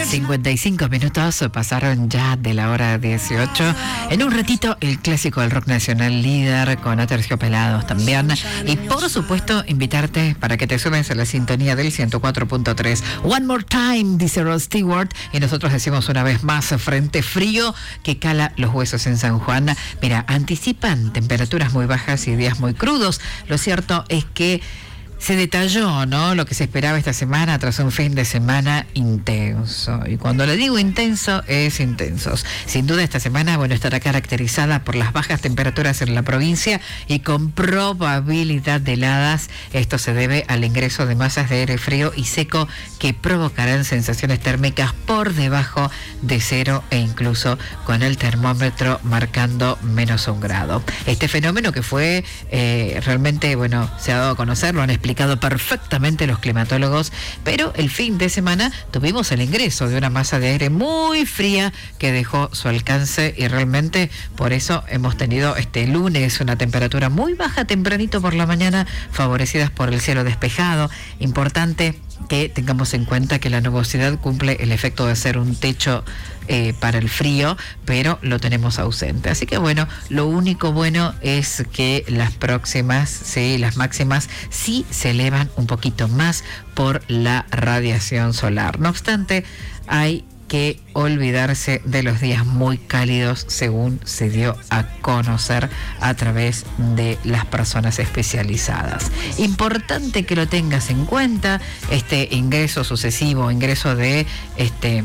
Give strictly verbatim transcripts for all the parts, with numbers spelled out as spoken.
cincuenta y cinco minutos pasaron ya de la hora dieciocho. En un ratito, el clásico del rock nacional líder con Aterciopelados también. Y por supuesto, invitarte para que te sumes a la sintonía del ciento cuatro punto tres. One more time, dice Rod Stewart. Y nosotros decimos una vez más, frente frío que cala los huesos en San Juan. Mira, anticipan temperaturas muy bajas y días muy crudos. Lo cierto es que se detalló, ¿no?, lo que se esperaba esta semana tras un fin de semana intenso. Y cuando le digo intenso, es intensos. Sin duda esta semana, bueno, estará caracterizada por las bajas temperaturas en la provincia y con probabilidad de heladas. Esto se debe al ingreso de masas de aire frío y seco que provocarán sensaciones térmicas por debajo de cero e incluso con el termómetro marcando menos un grado. Este fenómeno que fue eh, realmente, bueno, se ha dado a conocer, lo han explicado explicado perfectamente los climatólogos, pero el fin de semana tuvimos el ingreso de una masa de aire muy fría que dejó su alcance y realmente por eso hemos tenido este lunes una temperatura muy baja tempranito por la mañana, favorecidas por el cielo despejado. Importante que tengamos en cuenta que la nubosidad cumple el efecto de ser un techo eh, para el frío, pero lo tenemos ausente. Así que bueno, lo único bueno es que las próximas, sí, las máximas sí se elevan un poquito más por la radiación solar. No obstante, hay que olvidarse de los días muy cálidos, según se dio a conocer a través de las personas especializadas. Importante que lo tengas en cuenta, este ingreso sucesivo, ingreso de este,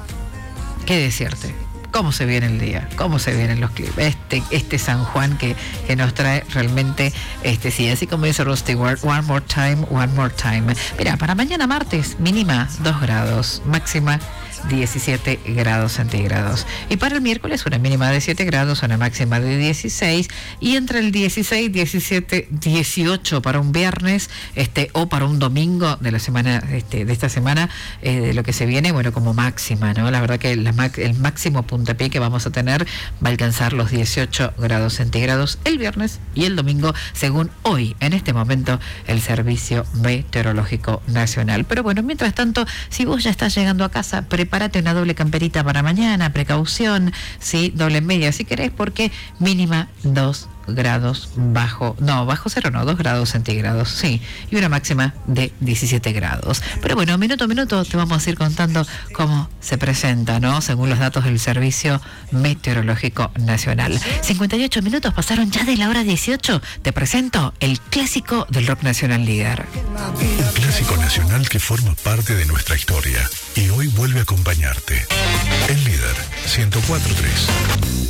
¿qué decirte? ¿Cómo se viene el día? ¿Cómo se vienen los clips? Este, este San Juan que, que nos trae realmente, este sí, así como dice Rusty Ward, one more time, one more time. Mira, para mañana martes, mínima dos grados, máxima diecisiete grados centígrados. Y para el miércoles, una mínima de siete grados, una máxima de dieciséis. Y entre el dieciséis, diecisiete, dieciocho para un viernes, este, o para un domingo de la semana, este, de esta semana, eh, de lo que se viene, bueno, como máxima, ¿no? La verdad que la, el máximo puntapié que vamos a tener va a alcanzar los dieciocho grados centígrados el viernes y el domingo, según hoy, en este momento, el Servicio Meteorológico Nacional. Pero bueno, mientras tanto, si vos ya estás llegando a casa, prepárate una doble camperita para mañana, precaución, sí, doble media si querés, porque mínima dos grados bajo, no, bajo cero no, dos grados centígrados, sí, y una máxima de diecisiete grados. Pero bueno, minuto a minuto te vamos a ir contando cómo se presenta, ¿no?, según los datos del Servicio Meteorológico Nacional. cincuenta y ocho minutos pasaron ya de la hora dieciocho. Te presento el clásico del rock nacional líder. Un clásico nacional que forma parte de nuestra historia y hoy vuelve a acompañarte. El líder ciento cuatro punto tres.